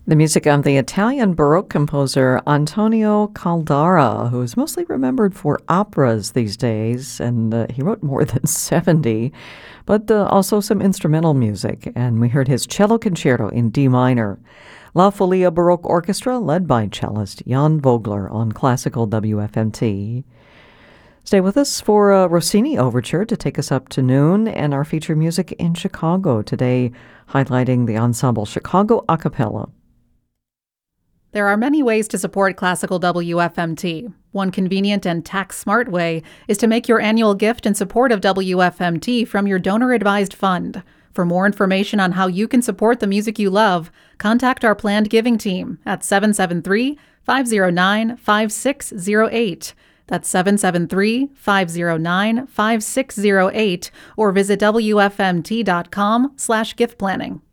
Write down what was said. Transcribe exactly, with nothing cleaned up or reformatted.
The music of the Italian Baroque composer Antonio Caldara, who is mostly remembered for operas these days, and uh, he wrote more than seventy, but uh, also some instrumental music, and we heard his cello concerto in D minor. La Folia Baroque Orchestra, led by cellist Jan Vogler on Classical W F M T. Stay with us for a Rossini Overture to take us up to noon, and our feature music in Chicago today, highlighting the ensemble Chicago A Cappella. There are many ways to support Classical W F M T. One convenient and tax-smart way is to make your annual gift in support of W F M T from your donor-advised fund. For more information on how you can support the music you love, contact our planned giving team at seven seven three, five zero nine, five six zero eight. That's seven seven three, five zero nine, five six zero eight, or visit W F M T dot com slash gift planning.